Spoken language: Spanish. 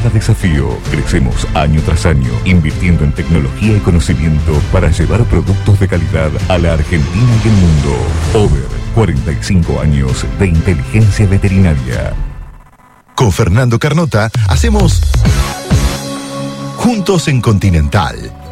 cada desafío. Crecemos año tras año, invirtiendo en tecnología y conocimiento para llevar productos de calidad a la Argentina y el mundo. Over, 45 años de inteligencia veterinaria. Con Fernando Carnota hacemos Juntos en Continental.